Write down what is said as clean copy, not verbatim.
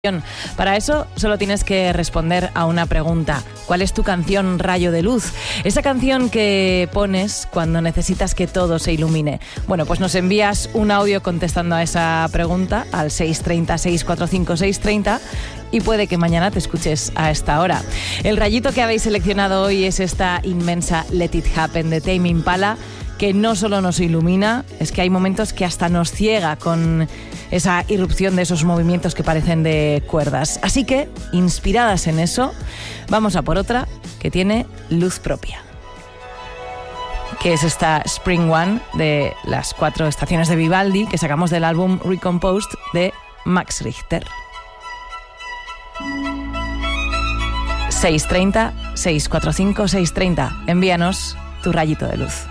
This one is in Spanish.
Para eso solo tienes que responder a una pregunta. ¿Cuál es tu canción Rayo de Luz? Esa canción que pones cuando necesitas que todo se ilumine. Bueno, pues nos envías un audio contestando a esa pregunta al 630-645-630 y puede que mañana te escuches a esta hora. El rayito que habéis seleccionado hoy es esta inmensa Let It Happen de Tame Impala, que no solo nos ilumina, es que hay momentos que hasta nos ciega con esa irrupción de esos movimientos que parecen de cuerdas. Así que, inspiradas en eso, vamos a por otra que tiene luz propia, que es esta Spring One de las 4 estaciones de Vivaldi que sacamos del álbum Recomposed de Max Richter. 630-645-630. Envíanos tu rayito de luz.